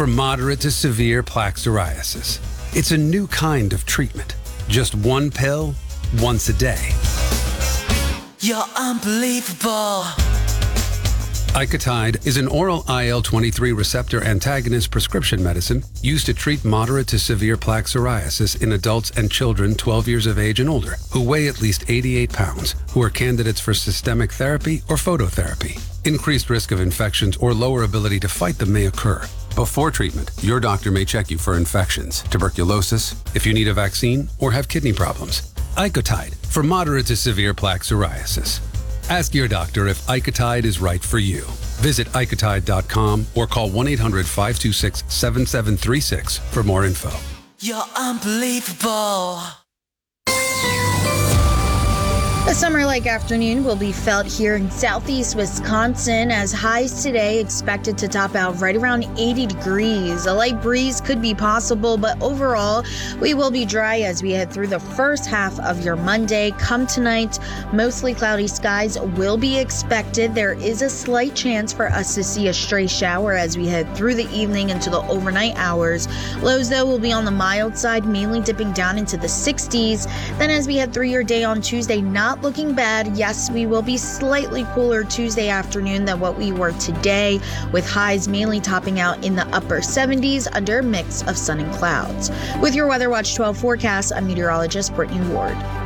for moderate to severe plaque psoriasis. It's a new kind of treatment. Just one pill, once a day. You're unbelievable. Icotide is an oral IL-23 receptor antagonist prescription medicine used to treat moderate to severe plaque psoriasis in adults and children 12 years of age and older who weigh at least 88 pounds, who are candidates for systemic therapy or phototherapy. Increased risk of infections or lower ability to fight them may occur. Before treatment, your doctor may check you for infections, tuberculosis, if you need a vaccine, or have kidney problems. Icotide for moderate to severe plaque psoriasis. Ask your doctor if Icotide is right for you. Visit Icotide.com or call 1-800-526-7736 for more info. You're unbelievable. A summer-like afternoon will be felt here in southeast Wisconsin as highs today expected to top out right around 80 degrees. A light breeze could be possible, but overall, we will be dry as we head through the first half of your Monday. Come tonight, mostly cloudy skies will be expected. There is a slight chance for us to see a stray shower as we head through the evening into the overnight hours. Lows, though, will be on the mild side, mainly dipping down into the 60s. Then as we head through your day on Tuesday, not looking bad. Yes, we will be slightly cooler Tuesday afternoon than what we were today, with highs mainly topping out in the upper 70s under a mix of sun and clouds. With your Weather Watch 12 forecast, I'm meteorologist Brittany Ward.